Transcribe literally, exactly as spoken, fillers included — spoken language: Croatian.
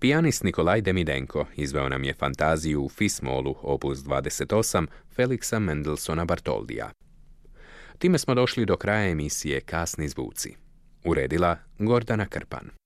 Pijanist Nikolaj Demidenko izveo nam je fantaziju u Fis-molu opus dvadeset osam Feliksa Mendelssohna Bartholdija. Time smo došli do kraja emisije Kasni zvuci. Uredila Gordana Krpan.